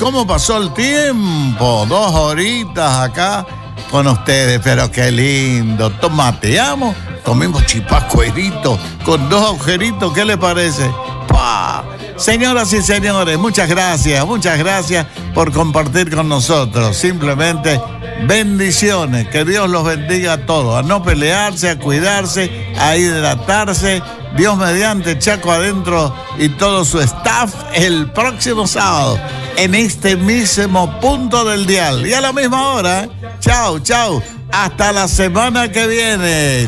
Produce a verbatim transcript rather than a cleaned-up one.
¿cómo pasó el tiempo? Dos horitas acá con ustedes, pero qué lindo. Tomateamos, comimos chipascuerito con dos agujeritos, ¿qué le parece? ¡Pah! Señoras y señores, muchas gracias, muchas gracias por compartir con nosotros. Simplemente bendiciones, que Dios los bendiga a todos, a no pelearse, a cuidarse, a hidratarse. Dios mediante, Chaco adentro y todo su staff el próximo sábado en este mismo punto del dial y a la misma hora. Chao, chao, hasta la semana que viene.